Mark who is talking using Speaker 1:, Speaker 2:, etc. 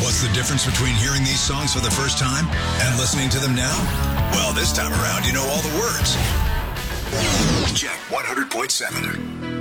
Speaker 1: What's the difference between hearing these songs for the first time and listening to them now? Well, this time around, you know all the words. Check 100.7.